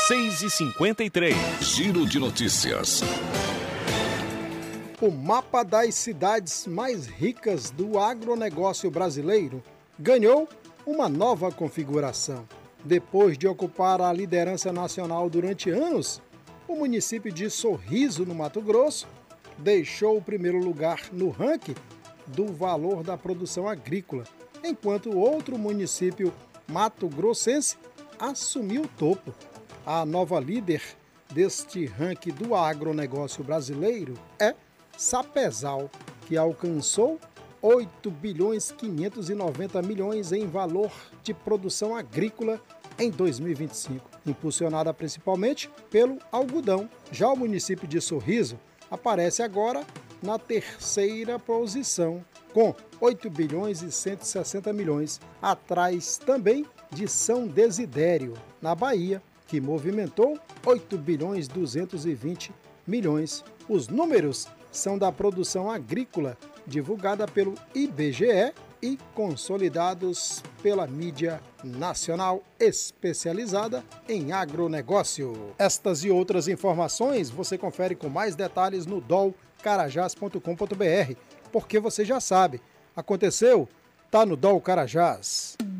6h53. Giro de notícias. O mapa das cidades mais ricas do agronegócio brasileiro ganhou uma nova configuração. Depois de ocupar a liderança nacional durante anos, o município de Sorriso, no Mato Grosso, deixou o primeiro lugar no ranking do valor da produção agrícola, enquanto o outro município mato-grossense assumiu o topo. A nova líder deste ranking do agronegócio brasileiro é Sapezal, que alcançou 8 bilhões 590 milhões em valor de produção agrícola em 2025, impulsionada principalmente pelo algodão. Já o município de Sorriso aparece agora na terceira posição, com 8 bilhões e 160 milhões, atrás também de São Desidério, na Bahia, que movimentou 8 bilhões 220 milhões. Os números são da produção agrícola divulgada pelo IBGE e consolidados pela mídia nacional especializada em agronegócio. Estas e outras informações você confere com mais detalhes no dolcarajás.com.br, porque você já sabe, aconteceu, tá no Dol Carajás.